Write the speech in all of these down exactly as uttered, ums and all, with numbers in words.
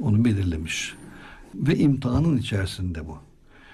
Onu belirlemiş. Ve imtihanın içerisinde bu.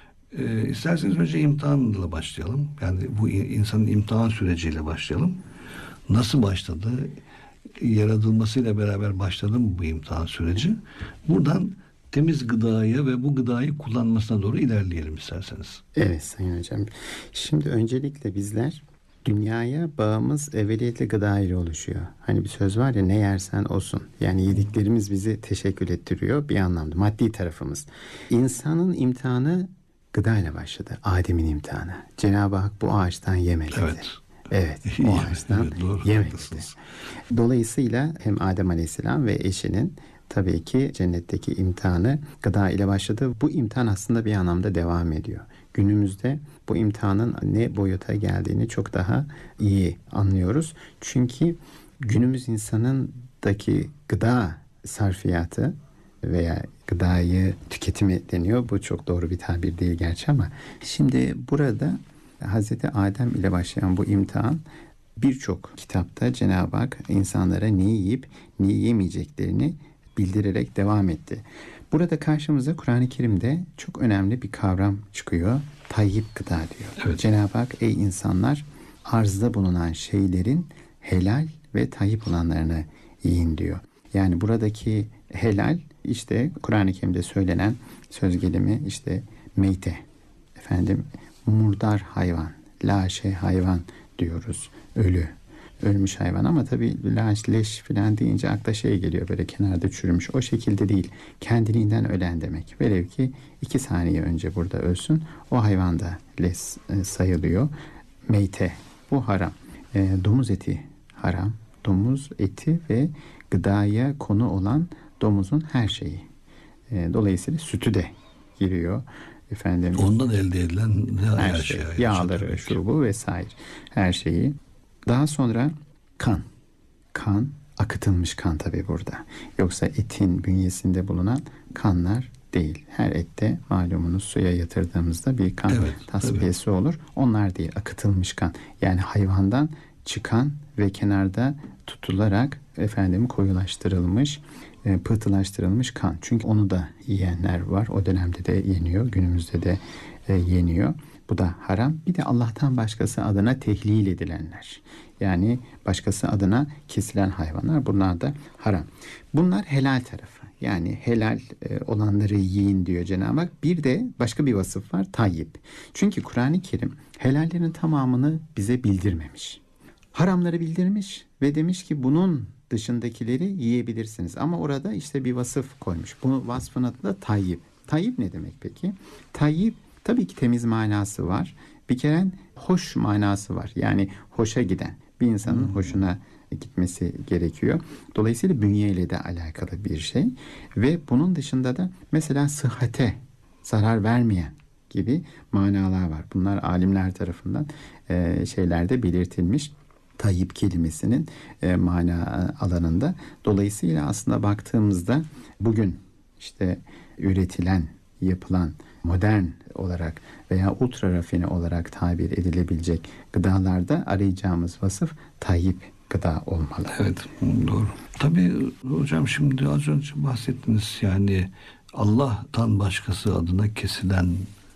Ee, isterseniz önce imtihanla başlayalım. Yani bu insanın imtihan süreciyle başlayalım. Nasıl başladı? Yaratılmasıyla beraber başladı mı bu imtihan süreci? Buradan temiz gıdaya ve bu gıdayı kullanmasına doğru ilerleyelim isterseniz. Evet Sayın Hocam. Şimdi öncelikle bizler dünyaya bağımız evveliyetle gıda ile oluşuyor. Hani bir söz var ya, ne yersen olsun. Yani yediklerimiz bizi teşekkür ettiriyor bir anlamda. Maddi tarafımız. İnsanın imtihanı gıda ile başladı. Adem'in imtihanı. Cenab-ı Hak bu ağaçtan yeme dedi. Evet. Evet, o ağaçtan evet, doğru, yeme haklısınız. dedi. Dolayısıyla hem Adem Aleyhisselam ve eşinin tabii ki cennetteki imtihanı gıda ile başladı. Bu imtihan aslında bir anlamda devam ediyor. Günümüzde bu imtihanın ne boyuta geldiğini çok daha iyi anlıyoruz. Çünkü günümüz insanındaki gıda sarfiyatı veya gıdayı tüketimi deniyor. Bu çok doğru bir tabir değil gerçi ama şimdi burada Hazreti Adem ile başlayan bu imtihan birçok kitapta Cenab-ı Hak insanlara neyi yiyip neyi yemeyeceklerini bildirerek devam etti. Burada karşımıza Kur'an-ı Kerim'de çok önemli bir kavram çıkıyor. Tayyip gıda diyor. Evet. Cenab-ı Hak ey insanlar, arzda bulunan şeylerin helal ve tayyip olanlarını yiyin diyor. Yani buradaki helal işte Kur'an-ı Kerim'de söylenen söz gelimi işte meyte, efendim murdar hayvan, laşe hayvan diyoruz. Ölü. Ölmüş hayvan ama tabii laş, leş filan deyince akla şey geliyor, böyle kenarda çürümüş. O şekilde değil. Kendiliğinden ölen demek. Velev ki iki saniye önce burada ölsün. O hayvan da les e, sayılıyor. Meyte. Bu haram. E, domuz eti haram. Domuz eti ve gıdaya konu olan domuzun her şeyi. E, dolayısıyla sütü de giriyor. Efendim, ondan elde edilen her şey, şey, yağları, şu bu vesaire, her şeyi. Daha sonra kan. Kan, akıtılmış kan tabii burada. Yoksa etin bünyesinde bulunan kanlar değil. Her ette malumunuz suya yatırdığımızda bir kan evet, tasfiyesi olur. Onlar değil, akıtılmış kan. Yani hayvandan çıkan ve kenarda tutularak efendim koyulaştırılmış, e, pıhtılaştırılmış kan. Çünkü onu da yiyenler var. O dönemde de yeniyor, günümüzde de e, yeniyor. Bu da haram. Bir de Allah'tan başkası adına tehlil edilenler. Yani başkası adına kesilen hayvanlar, bunlar da haram. Bunlar helal tarafı. Yani helal e, olanları yiyin diyor Cenab-ı Hak. Bir de başka bir vasıf var, tayyip. Çünkü Kur'an-ı Kerim helallerin tamamını bize bildirmemiş. Haramları bildirmiş ve demiş ki bunun dışındakileri yiyebilirsiniz. Ama orada işte bir vasıf koymuş. Bu vasfın adı da tayyip. Tayyip ne demek peki? Tayyip tabii ki temiz manası var. Bir kere hoş manası var. Yani hoşa giden, bir insanın hmm. hoşuna gitmesi gerekiyor. Dolayısıyla bünyeyle de alakalı bir şey. Ve bunun dışında da mesela sıhhate zarar vermeyen gibi manalar var. Bunlar alimler tarafından e, şeylerde belirtilmiş. Tayyip kelimesinin e, mana alanında. Dolayısıyla aslında baktığımızda bugün işte üretilen, yapılan modern olarak veya ultra rafine olarak tabir edilebilecek gıdalarda arayacağımız vasıf tayyip gıda olmalı. Evet, doğru. Tabii hocam, şimdi az önce bahsettiniz, yani Allah'tan başkası adına kesilen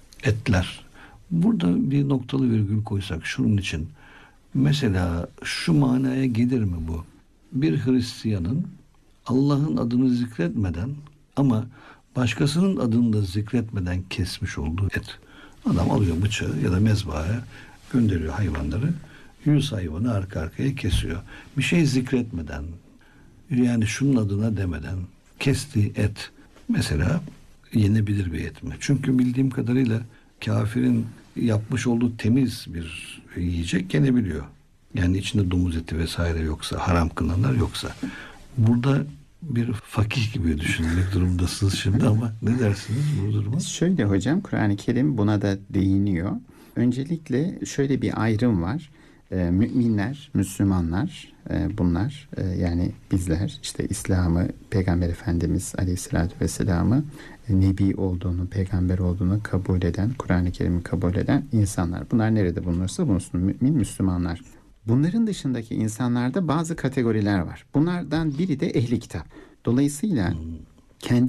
etler. Burada bir noktalı virgül koysak şunun için. Mesela şu manaya gelir mi bu? Bir Hristiyanın Allah'ın adını zikretmeden ama başkasının adını da zikretmeden kesmiş olduğu et. Adam alıyor bıçağı ya da mezbahaya gönderiyor hayvanları. Yüz hayvanı arka arkaya kesiyor. Bir şey zikretmeden, yani şunun adına demeden kestiği et mesela yenebilir bir et mi? Çünkü bildiğim kadarıyla kafirin yapmış olduğu temiz bir yiyecek yenebiliyor. Yani içinde domuz eti vesaire yoksa, haram kılanlar yoksa. Burada bir fakih gibi düşünmek durumundasınız şimdi ama ne dersiniz bu duruma? Şöyle hocam, Kur'an-ı Kerim buna da değiniyor. Öncelikle şöyle bir ayrım var. Ee, müminler, Müslümanlar e, bunlar e, yani bizler işte İslam'ı, Peygamber Efendimiz Aleyhisselatü Vesselam'ı e, Nebi olduğunu, Peygamber olduğunu kabul eden, Kur'an-ı Kerim'i kabul eden insanlar. Bunlar nerede bulunursa bulunsun, mümin Müslümanlar. Bunların dışındaki insanlarda bazı kategoriler var. Bunlardan biri de ehli kitap. Dolayısıyla kendi